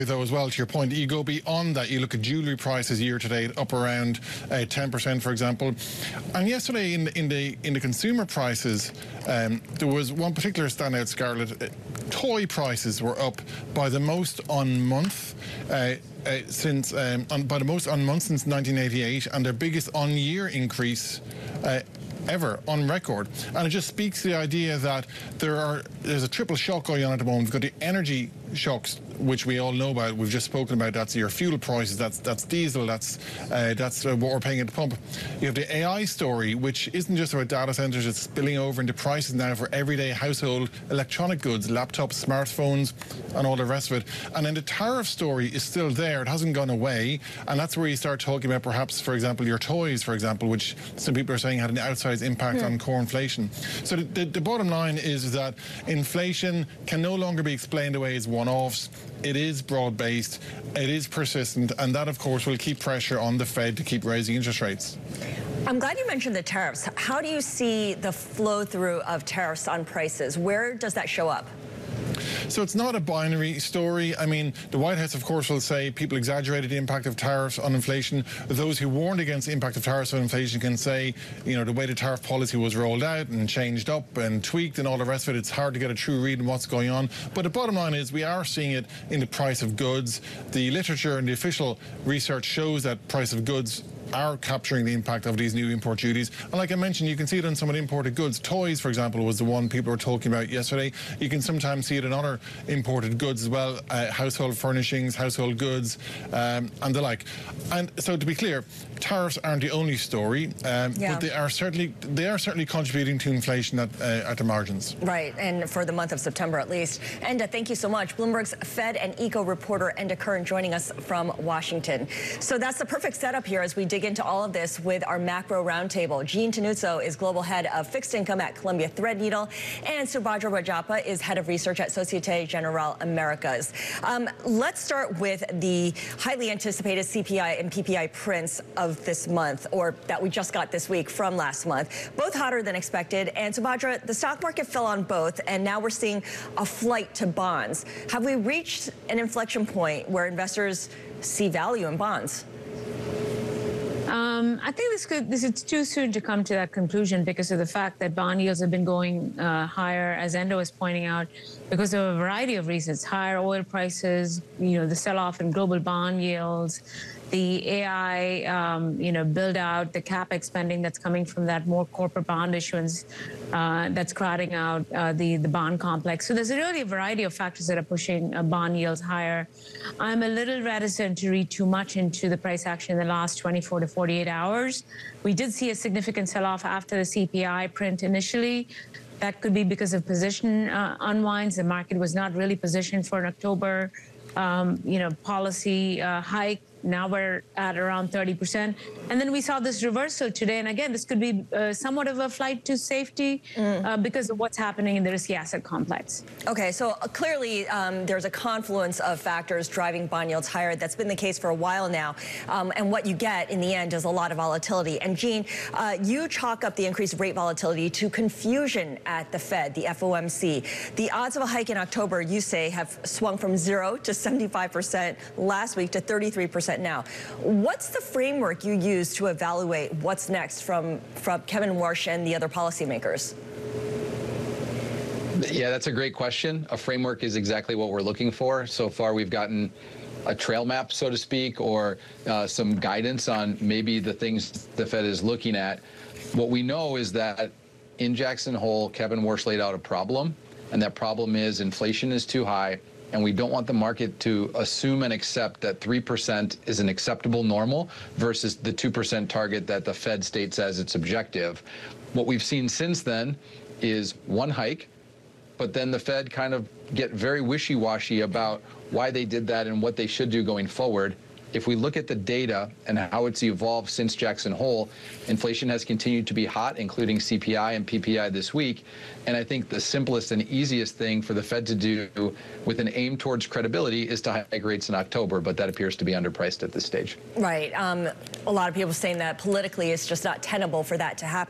Though as well, to your point, you go beyond that. You look at jewellery prices year to date up around 10%, for example. And yesterday in the consumer prices, there was one particular standout, Scarlett. Toy prices were up by the most on month since 1988, and their biggest on-year increase ever on record. And it just speaks to the idea that there's a triple shock going on at the moment. We've got the energy shocks, which we all know about. We've just spoken about. That's your fuel prices. That's diesel. That's what we're paying at the pump. You have the AI story, which isn't just about data centers. It's spilling over into prices now for everyday household electronic goods, laptops, smartphones, and all the rest of it. And then the tariff story is still there. It hasn't gone away. And that's where you start talking about, perhaps, for example, your toys, for example, which some people are saying had an outsized impact on core inflation. So the bottom line is that inflation can no longer be explained away as one-offs. It is broad-based, it is persistent, and that, of course, will keep pressure on the Fed to keep raising interest rates. I'm glad you mentioned the tariffs. How do you see the flow-through of tariffs on prices? Where does that show up? So it's not a binary story. I mean, the White House, of course, will say people exaggerated the impact of tariffs on inflation. Those who warned against the impact of tariffs on inflation can say, you know, the way the tariff policy was rolled out and changed up and tweaked and all the rest of it, it's hard to get a true read on what's going on. But the bottom line is we are seeing it in the price of goods. The literature and the official research shows that price of goods are capturing the impact of these new import duties. And like I mentioned, you can see it on some of the imported goods. Toys, for example, was the one people were talking about yesterday. You can sometimes see it in other imported goods as well, household furnishings, household goods, and the like. And so to be clear, tariffs aren't the only story, but they are certainly contributing to inflation at the margins. Right, and for the month of September at least. Enda, thank you so much. Bloomberg's Fed and Eco reporter Enda Kern joining us from Washington. So that's the perfect setup here as we dig into all of this with our macro roundtable. Jean Tenuzzo is global head of fixed income at Columbia Threadneedle, and Subhadra Rajappa is head of research at Societe Generale Americas. Let's start with the highly anticipated CPI and PPI prints of this month, or that we just got this week from last month. Both hotter than expected, and Subhadra, the stock market fell on both, and now we're seeing a flight to bonds. Have we reached an inflection point where investors see value in bonds? I think this is too soon to come to that conclusion because of the fact that bond yields have been going higher, as Enda was pointing out, because of a variety of reasons: higher oil prices, the sell-off in global bond yields, the AI, build out, the CapEx spending that's coming from that, more corporate bond issuance that's crowding out the bond complex. So there's really a variety of factors that are pushing bond yields higher. I'm a little reticent to read too much into the price action in the last 24 to 48 hours. We did see a significant sell-off after the CPI print initially. That could be because of position unwinds. The market was not really positioned for an October policy hike. Now we're at around 30%. And then we saw this reversal today. And again, this could be somewhat of a flight to safety because of what's happening in the risky asset complex. Okay, so clearly there's a confluence of factors driving bond yields higher. That's been the case for a while now. And what you get in the end is a lot of volatility. And Jean, you chalk up the increased rate volatility to confusion at the Fed, the FOMC. The odds of a hike in October, you say, have swung from 0 to 75% last week to 33% now. What's the framework you use to evaluate what's next from Kevin Warsh and the other policymakers? Yeah, that's a great question. A framework is exactly what we're looking for. So far, we've gotten a trail map, so to speak, or some guidance on maybe the things the Fed is looking at. What we know is that in Jackson Hole, Kevin Warsh laid out a problem, and that problem is inflation is too high, and we don't want the market to assume and accept that 3% is an acceptable normal versus the 2% target that the Fed states as its objective. What we've seen since then is one hike, but then the Fed kind of get very wishy-washy about why they did that and what they should do going forward. If we look at the data and how it's evolved since Jackson Hole, inflation has continued to be hot, including CPI and PPI this week. And I think the simplest and easiest thing for the Fed to do with an aim towards credibility is to hike rates in October, but that appears to be underpriced at this stage. Right. A lot of people saying that politically it's just not tenable for that to happen.